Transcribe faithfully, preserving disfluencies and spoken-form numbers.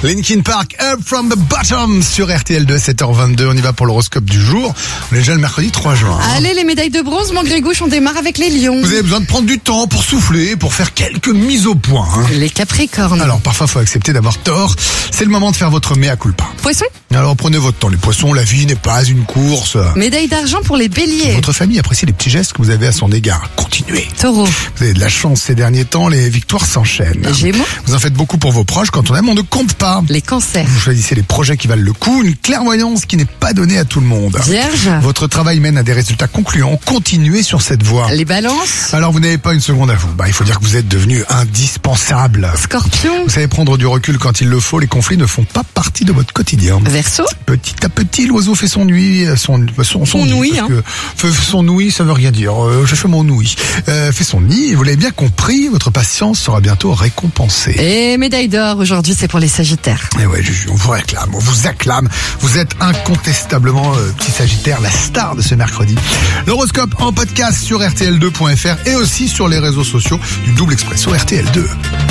Linkin Park, Up From The Bottom sur R T L deux, sept heures vingt-deux. On y va pour l'horoscope du jour. On est déjà le mercredi trois juin. Hein. Allez, les médailles de bronze, mon Grégouche, on démarre avec les lions. Vous avez besoin de prendre du temps pour souffler, pour faire quelques mises au point. Hein. Les capricornes. Alors, parfois, il faut accepter d'avoir tort. C'est le moment de faire votre mea culpa. Poissons. Alors, prenez votre temps. Les poissons, la vie n'est pas une course. Médaille d'argent pour les béliers. Votre famille apprécie les petits gestes que vous avez à son égard. Continuez. Taureau. Vous avez de la chance ces derniers temps, les victoires s'enchaînent. Gémeaux. Vous en faites beaucoup pour vos proches. Quand on aime, on ne compte pas. Les cancers. Vous choisissez les projets qui valent le coup, une clairvoyance qui n'est pas donnée à tout le monde. Vierge. Votre travail mène à des résultats concluants. Continuez sur cette voie. Les balances. Alors, vous n'avez pas une seconde à vous. Bah, il faut dire que vous êtes devenu indispensable. Scorpion. Vous savez prendre du recul quand il le faut. Les conflits ne font pas partie de votre quotidien. Verseau. Petit à petit, l'oiseau fait son nuit, son son, son, Son nid, ouïe, parce hein. que fait son nouï, ça veut rien dire. Euh, je fais mon ouïe. Euh, fait son nid. Et vous l'avez bien compris, votre patience sera bientôt récompensée. Et médaille d'or, aujourd'hui, c'est pour les sagittaires. Et ouais, Juju, on vous réclame, on vous acclame. Vous êtes incontestablement, euh, petit Sagittaire, la star de ce mercredi. L'horoscope en podcast sur R T L deux point F R et aussi sur les réseaux sociaux du Double Expresso R T L deux.